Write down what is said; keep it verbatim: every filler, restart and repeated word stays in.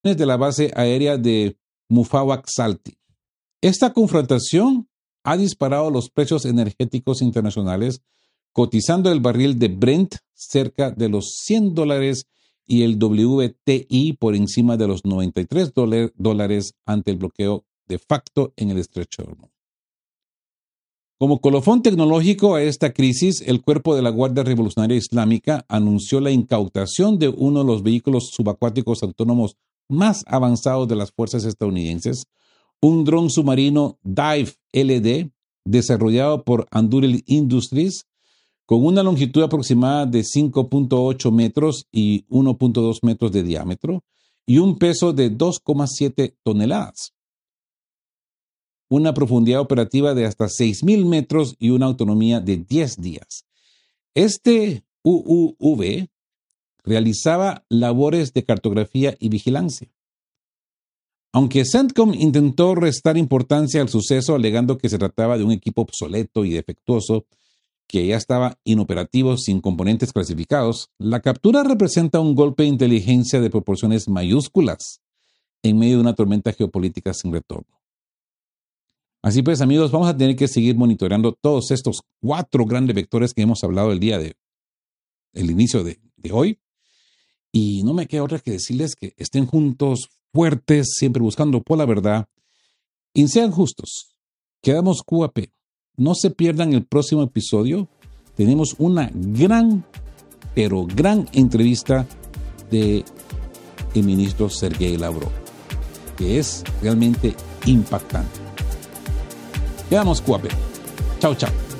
de la base aérea de Mufawaq Salti. Esta confrontación ha disparado los precios energéticos internacionales, cotizando el barril de Brent cerca de los cien dólares y el W T I por encima de los noventa y tres dólares ante el bloqueo de facto en el estrecho de Hormuz. Como colofón tecnológico a esta crisis, el cuerpo de la Guardia Revolucionaria Islámica anunció la incautación de uno de los vehículos subacuáticos autónomos más avanzados de las fuerzas estadounidenses, un dron submarino Dive L D desarrollado por Anduril Industries con una longitud aproximada de cinco punto ocho metros y uno punto dos metros de diámetro y un peso de dos coma siete toneladas. Una profundidad operativa de hasta seis mil metros y una autonomía de diez días. Este U U V realizaba labores de cartografía y vigilancia. Aunque CENTCOM intentó restar importancia al suceso alegando que se trataba de un equipo obsoleto y defectuoso que ya estaba inoperativo sin componentes clasificados, la captura representa un golpe de inteligencia de proporciones mayúsculas en medio de una tormenta geopolítica sin retorno. Así pues, amigos, vamos a tener que seguir monitoreando todos estos cuatro grandes vectores que hemos hablado el día de el inicio de, de hoy. Y no me queda otra que decirles que estén juntos, fuertes, siempre buscando por la verdad. Y sean justos. Quedamos Q A P. No se pierdan el próximo episodio. Tenemos una gran, pero gran entrevista de el ministro Sergei Lavrov, que es realmente impactante. Quedamos Q A P. Chao, chao.